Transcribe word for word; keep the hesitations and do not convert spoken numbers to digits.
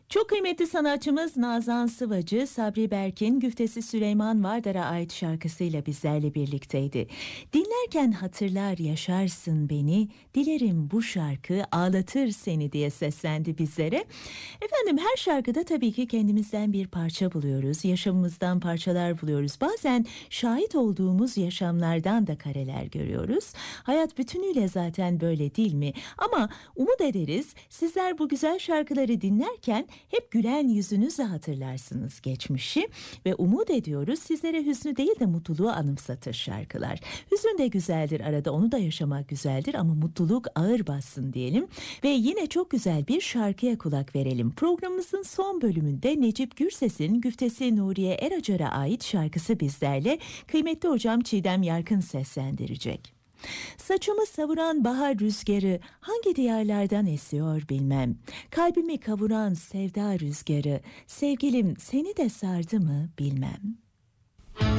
Çok kıymetli sanatçımız Nazan Sıvacı, Sabri Berk'in güftesi Süleyman Vardar'a ait şarkısıyla bizlerle birlikteydi. Dinlerken hatırlar yaşarsın beni, dilerim bu şarkı ağlatır seni diye seslendi bizlere. Efendim her şarkıda tabii ki kendimizden bir parça buluyoruz, yaşamımızdan parçalar buluyoruz. Bazen şahit olduğumuz yaşamlardan da kareler görüyoruz. Hayat bütünüyle zaten böyle değil mi? Ama umut ederiz sizler bu güzel şarkıları dinlerken hep gülen yüzünüzle hatırlarsınız geçmişi ve umut ediyoruz sizlere hüznü değil de mutluluğu anımsatır şarkılar. Hüzün de güzeldir, arada onu da yaşamak güzeldir ama mutluluk ağır bassın diyelim ve yine çok güzel bir şarkıya kulak verelim. Programımızın son bölümünde Necip Gürses'in güftesi Nuriye Eracar'a ait şarkısı bizlerle, kıymetli hocam Çiğdem Yarkın seslendirecek. Saçımı savuran bahar rüzgarı hangi diyarlardan esiyor bilmem. Kalbimi kavuran sevda rüzgarı, sevgilim seni de sardı mı bilmem.